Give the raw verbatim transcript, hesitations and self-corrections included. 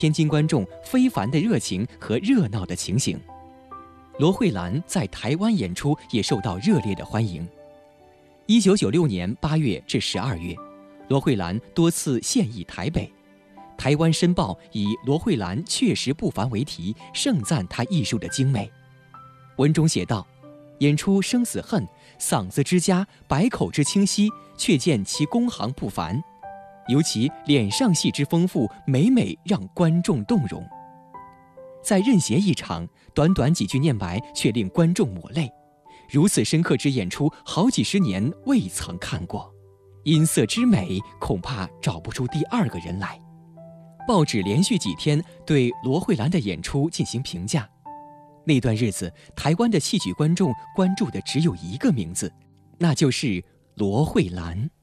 天津观众非凡的热情和热闹的情形。罗慧兰在台湾演出也受到热烈的欢迎。一九九六年八月至十二月，罗慧兰多次现役台北。台湾申报以罗慧兰确实不凡为题，盛赞她艺术的精美。文中写道：演出《生死恨》，嗓子之佳，百口之清晰，却见其工行不凡，尤其脸上戏之丰富，每每让观众动容。在任贤一场，短短几句念白却令观众抹泪，如此深刻之演出，好几十年未曾看过。音色之美，恐怕找不出第二个人来。报纸连续几天对罗慧兰的演出进行评价。那段日子，台湾的戏曲观众关注的只有一个名字，那就是罗慧兰。